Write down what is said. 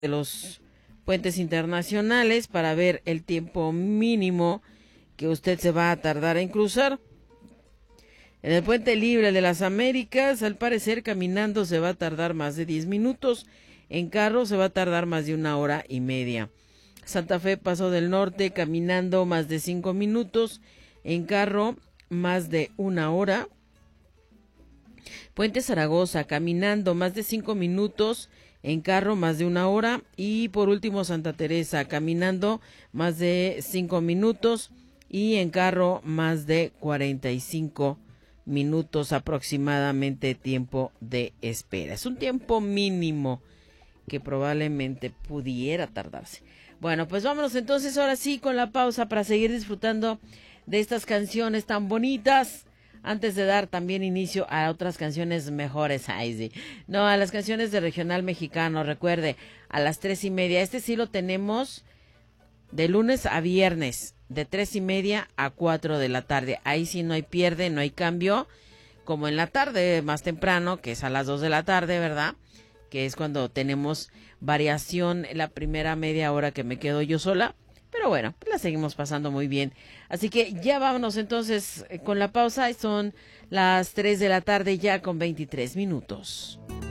de los puentes internacionales para ver el tiempo mínimo que usted se va a tardar en cruzar. En el Puente Libre de las Américas, al parecer caminando se va a tardar más de 10 minutos, en carro se va a tardar más de 1 hora y media. Santa Fe, Paso del Norte, caminando más de 5 minutos, en carro más de 1 hora. Puente Zaragoza, caminando más de 5 minutos, en carro más de 1 hora. Y por último Santa Teresa, caminando más de 5 minutos y en carro más de 45 minutos aproximadamente tiempo de espera. Es un tiempo mínimo que probablemente pudiera tardarse. Bueno, pues vámonos entonces ahora sí con la pausa para seguir disfrutando de estas canciones tan bonitas, antes de dar también inicio a otras canciones mejores. Ay, sí. No, a las canciones de regional mexicano. Recuerde, a las 3:30. Este sí lo tenemos de lunes a viernes, de 3:30 a 4 de la tarde. Ahí sí no hay pierde, no hay cambio, como en la tarde más temprano, que es a las 2 de la tarde, ¿verdad? Que es cuando tenemos variación en la primera media hora que me quedo yo sola. Pero bueno, la seguimos pasando muy bien. Así que ya vámonos entonces con la pausa. Son las 3 de la tarde ya con 23 minutos.